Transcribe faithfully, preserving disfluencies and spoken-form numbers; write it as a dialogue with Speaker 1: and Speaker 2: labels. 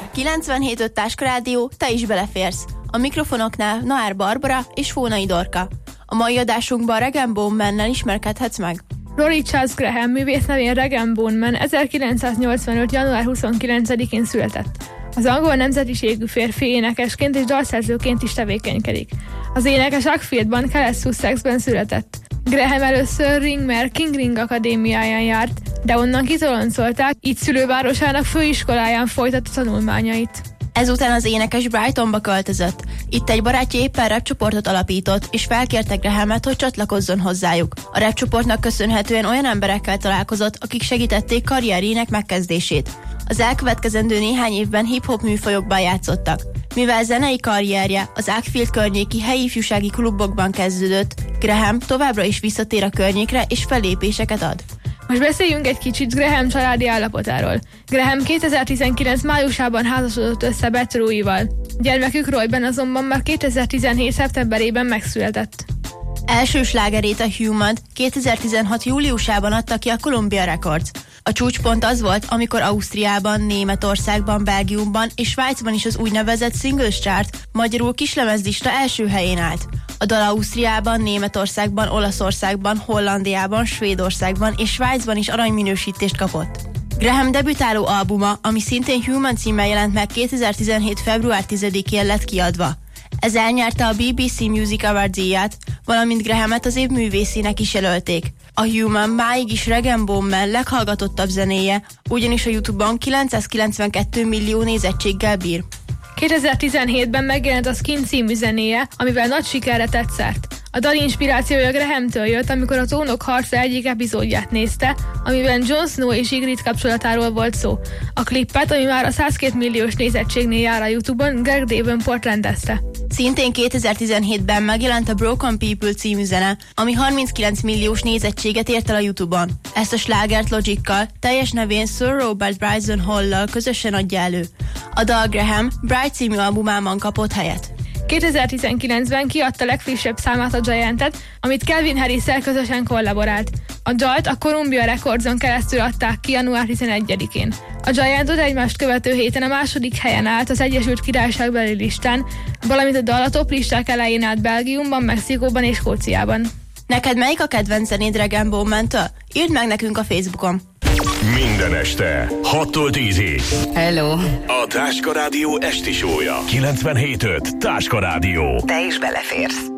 Speaker 1: kilencvenhét öt Táska Rádió, te is beleférsz. A mikrofonoknál Naár Barbara és Fónai Dorka. A mai adásunkban Rag and Bone Man-nel ismerkedhetsz meg.
Speaker 2: Rory Charles Graham művész nevén Rag and Bone Man ezerkilencszáznyolcvanöt. január huszonkilencedikén született. Az angol nemzetiségű férfi énekesként és dalszerzőként is tevékenykedik. Az énekes Uckfieldban, Kelet-Sussexben született. Graham először Ringmer King Ring Akadémiáján járt, de onnan kitoloncolták, így szülővárosának főiskoláján folytatta tanulmányait.
Speaker 1: Ezután az énekes Brightonba költözött. Itt egy barátja éppen rap csoportot alapított, és felkérte Grahamet, hogy csatlakozzon hozzájuk. A rap csoportnak köszönhetően olyan emberekkel találkozott, akik segítették karrierjének megkezdését. Az elkövetkezendő néhány évben hip-hop műfajokban játszottak. Mivel zenei karrierje az Uckfield környéki helyi ifjúsági klubokban kezdődött, Graham továbbra is visszatér a környékre és fellépéseket ad.
Speaker 2: Most beszéljünk egy kicsit Graham családi állapotáról. Graham kétezer-tizenkilenc májusában házasodott össze Beth Roy-val. Gyermekük Royben azonban már kétezer-tizenhét szeptemberében megszületett.
Speaker 1: Első slágerét, a Human kétezer-tizenhat júliusában adta ki a Columbia Records. A csúcspont az volt, amikor Ausztriában, Németországban, Belgiumban és Svájcban is az úgynevezett Singles Chart, magyarul kislemezlista első helyén állt. A dal Ausztriában, Németországban, Olaszországban, Hollandiában, Svédországban és Svájcban is aranyminősítést kapott. Graham debütáló albuma, ami szintén Human címmel jelent meg kétezer-tizenhét február tizedikén lett kiadva. Ez elnyerte a bé bé cé Music Award díját, valamint Grahamet az év művészének is jelölték. A Human máig is Rag and Bone Man leghallgatottabb zenéje, ugyanis a YouTube-on kilencszázkilencvenkettő millió nézettséggel bír.
Speaker 2: kétezer-tizenhétben megjelent a Skin című zenéje, amivel nagy sikerre tett szert. A dal inspirációja Grahamtől jött, amikor a Trónok harca egyik epizódját nézte, amiben Jon Snow és Ygritte kapcsolatáról volt szó. A klippet, ami már a százkettő milliós nézettségnél jár a YouTube-on, Greg Davenport rendezte.
Speaker 1: Szintén kétezer-tizenhétben megjelent a Broken People című zene, ami harminckilenc milliós nézettséget ért el a YouTube-on. Ezt a slágert Logikkal, teljes nevén Sir Robert Bryson Hall-lal közösen adja elő. A dal Graham Bright című albumában kapott helyet.
Speaker 2: kétezer-tizenkilencben kiadta legfrissebb számát, a Giantet, amit Calvin Harris-szel közösen kollaborált. A dalt a Columbia Recordson keresztül adták ki január tizenegyedikén. A Giantot egymást követő héten a második helyen állt az Egyesült Királyság beli listán, valamint a dal a top listák elején állt Belgiumban, Mexikóban és Skóciában.
Speaker 1: Neked melyik a kedvenc zenéd Rag and Bone Man-től? Írd meg nekünk a Facebookon.
Speaker 3: Minden este hattól tízig.
Speaker 4: Hello.
Speaker 3: A Táska Rádió esti show-ja. kilencvenhét öt Táska Rádió.
Speaker 4: Te is beleférsz.